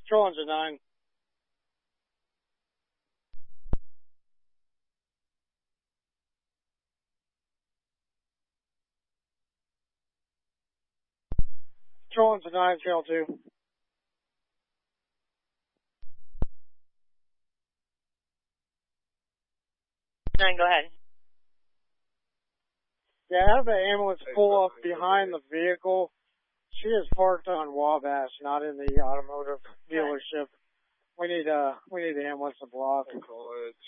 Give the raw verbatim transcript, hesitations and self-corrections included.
Control engine nine. Control engine nine, channel two. Nine, go ahead. Yeah, have the ambulance pull up behind the vehicle. She is parked on Wabash, not in the automotive dealership. We need uh we need the ambulance to block.